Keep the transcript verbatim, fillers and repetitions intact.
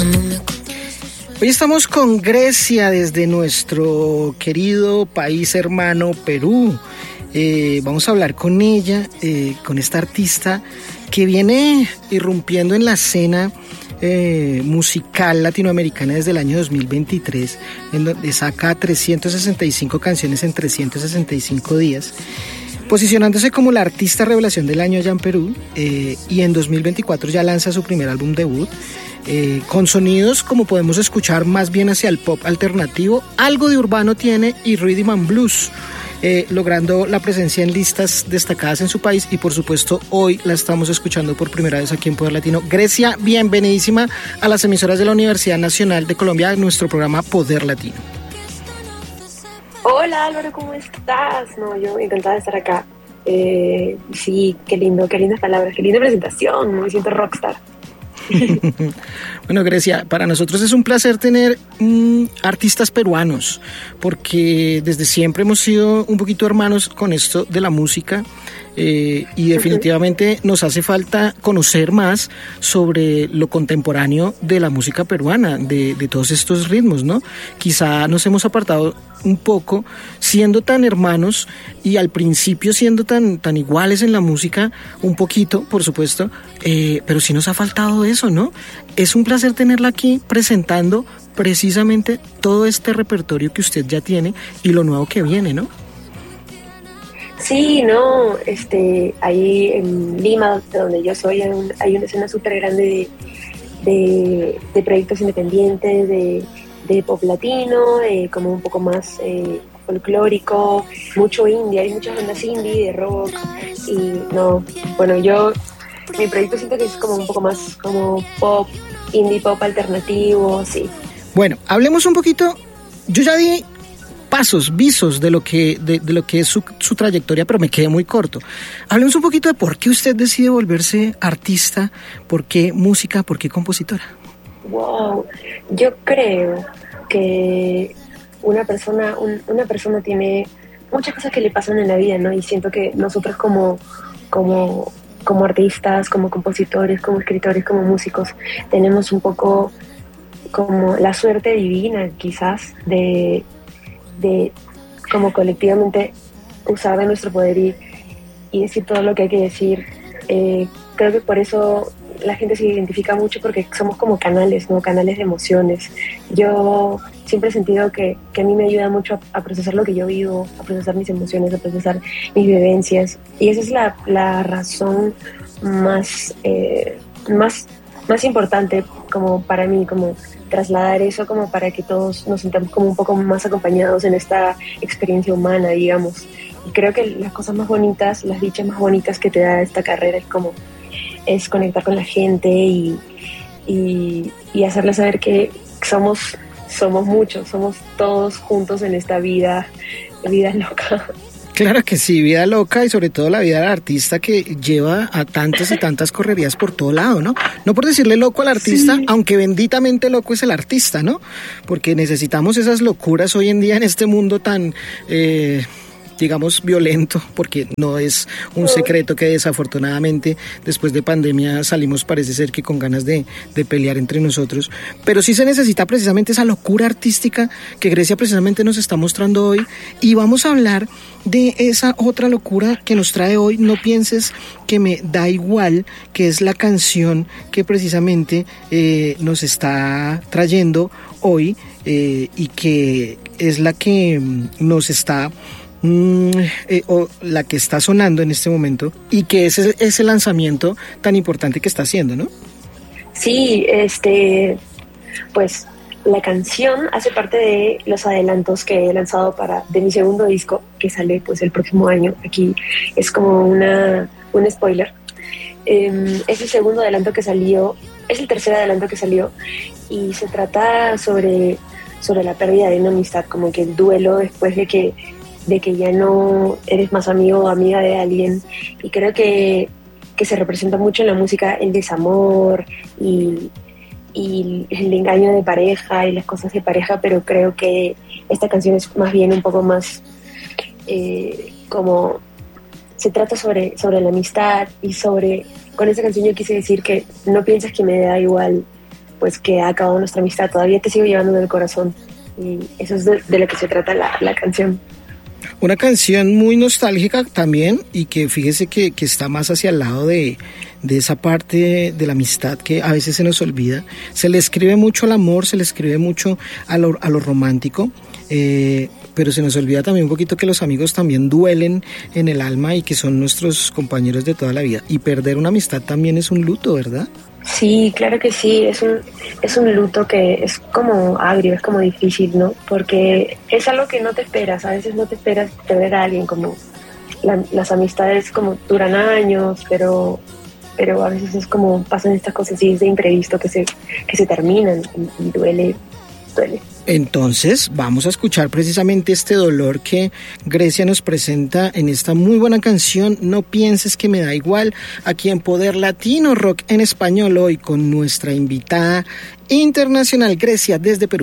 Hoy estamos con Grecia desde nuestro querido país hermano Perú. Eh, vamos a hablar con ella, eh, con esta artista que viene irrumpiendo en la escena eh, musical latinoamericana desde el año dos mil veintitrés, en donde saca trescientas sesenta y cinco canciones en trescientos sesenta y cinco días, posicionándose como la artista revelación del año allá en Perú, eh, y en dos mil veinticuatro ya lanza su primer álbum debut, eh, con sonidos como podemos escuchar más bien hacia el pop alternativo, algo de urbano tiene y rhythm and blues, eh, logrando la presencia en listas destacadas en su país, y por supuesto hoy la estamos escuchando por primera vez aquí en Poder Latino. Grecia, bienvenidísima a las emisoras de la Universidad Nacional de Colombia, en nuestro programa Poder Latino. Hola Álvaro, ¿cómo estás? No, yo encantada de estar acá. Eh, sí, qué lindo, qué lindas palabras, qué linda presentación, me siento rockstar. Bueno, Grecia, para nosotros es un placer tener mm, artistas peruanos, porque desde siempre hemos sido un poquito hermanos con esto de la música. Eh, y definitivamente nos hace falta conocer más sobre lo contemporáneo de la música peruana, de, de todos estos ritmos, ¿no? Quizá nos hemos apartado un poco, siendo tan hermanos y al principio siendo tan, tan iguales en la música, un poquito, por supuesto, eh, pero sí nos ha faltado eso, ¿no? Es un placer tenerla aquí presentando precisamente todo este repertorio que usted ya tiene y lo nuevo que viene, ¿no? Sí, no, este, ahí en Lima, de donde yo soy, hay, un, hay una escena súper grande de, de, de proyectos independientes, de, de pop latino, de como un poco más eh, folclórico, mucho indie, hay muchas bandas indie, de rock, y no, bueno, yo, mi proyecto siento que es como un poco más como pop, indie pop alternativo, sí. Bueno, hablemos un poquito, yo ya di pasos, visos de lo que, de, de lo que es su, su trayectoria, pero me quedé muy corto. Hablemos un poquito de por qué usted decide volverse artista, por qué música, por qué compositora. Wow, yo creo que una persona, un, una persona tiene muchas cosas que le pasan en la vida, ¿no? Y siento que nosotros como, como, como artistas, como compositores, como escritores, como músicos, tenemos un poco como la suerte divina, quizás, de de como colectivamente usar de nuestro poder y, y decir todo lo que hay que decir. Eh, creo que por eso la gente se identifica mucho, porque somos como canales, ¿no? Canales de emociones. Yo siempre he sentido que, que a mí me ayuda mucho a, a procesar lo que yo vivo, a procesar mis emociones, a procesar mis vivencias, y esa es la, la razón más, eh, más, más importante como para mí, como trasladar eso, como para que todos nos sintamos como un poco más acompañados en esta experiencia humana, digamos. Y creo que las cosas más bonitas, las dichas más bonitas que te da esta carrera es como es conectar con la gente y, y, y hacerles saber que somos, somos muchos, somos todos juntos en esta vida, vida loca. Claro que sí, vida loca, y sobre todo la vida del artista, que lleva a tantas y tantas correrías por todo lado, ¿no? No por decirle loco al artista, sí, aunque benditamente loco es el artista, ¿no? Porque necesitamos esas locuras hoy en día en este mundo tan, eh, digamos, violento, porque no es un secreto que desafortunadamente después de pandemia salimos, parece ser que con ganas de, de pelear entre nosotros, pero sí se necesita precisamente esa locura artística que Grecia precisamente nos está mostrando hoy, y vamos a hablar de esa otra locura que nos trae hoy, No pienses que me da igual, que es la canción que precisamente eh, nos está trayendo hoy, eh, y que es la que nos está Mm, eh, o la que está sonando en este momento, y que es ese lanzamiento tan importante que está haciendo, ¿no? Sí, este, pues la canción hace parte de los adelantos que he lanzado para de mi segundo disco, que sale pues el próximo año. Aquí es como una un spoiler. Eh, es el segundo adelanto que salió, es el tercer adelanto que salió, y se trata sobre, sobre la pérdida de una amistad, como que el duelo después de que de que ya no eres más amigo o amiga de alguien. Y creo que, que se representa mucho en la música el desamor y, y el engaño de pareja y las cosas de pareja, pero creo que esta canción es más bien un poco más eh, como se trata sobre, sobre la amistad, y sobre, con esta canción yo quise decir que no pienses que me da igual pues que ha acabado nuestra amistad, todavía te sigo llevando en el corazón. Y eso es de, de lo que se trata la, la canción. Una canción muy nostálgica también, y que fíjese que, que está más hacia el lado de, de esa parte de la amistad que a veces se nos olvida. Se le escribe mucho al amor, se le escribe mucho a lo, a lo romántico, eh, pero se nos olvida también un poquito que los amigos también duelen en el alma y que son nuestros compañeros de toda la vida. Y perder una amistad también es un luto, ¿verdad? Sí, claro que sí, es un, es un luto que es como agrio, es como difícil, ¿no? Porque es algo que no te esperas, a veces no te esperas perder a alguien, como la, las amistades como duran años, pero, pero a veces es como pasan estas cosas así de imprevisto que se, que se terminan y, y duele, duele. Entonces vamos a escuchar precisamente este dolor que Grecia nos presenta en esta muy buena canción, No pienses que me da igual, aquí en Poder Latino Rock en Español, hoy con nuestra invitada internacional Grecia desde Perú.